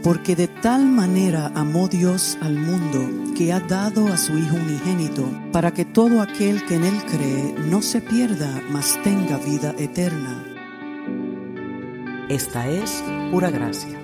Porque de tal manera amó Dios al mundo, que ha dado a su Hijo unigénito, para que todo aquel que en Él cree no se pierda, mas tenga vida eterna. Esta es Pura Gracia.